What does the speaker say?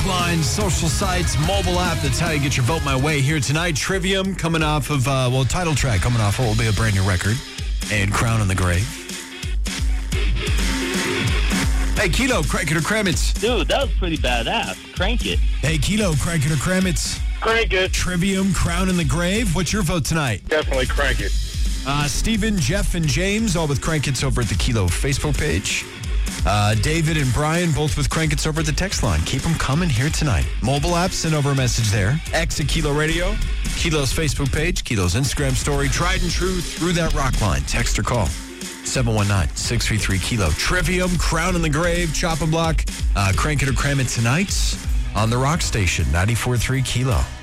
Rockline, social sites, mobile app. That's how you get your vote my way here tonight. Trivium coming off of, title track coming off what will be a brand new record. And Crown in the Grave. Hey, Kilo, crank it or cram it. Dude, that was pretty badass. Crank it. Hey, Kilo, crank it or cram it. Crank it. Trivium, Crown in the Grave. What's your vote tonight? Definitely crank it. Stephen, Jeff, and James, all with Crank It's over at the Kilo Facebook page. David and Brian, both with Crank It's over at the text line. Keep them coming here tonight. Mobile app, send over a message there. X at Kilo Radio. Kilo's Facebook page, Kilo's Instagram story. Tried and true through that rock line. Text or call. 719-633-KILO. Trivium, Crown in the Grave, Chop and Block. Crank it or cram it tonight on the Rock Station, 94.3 Kilo.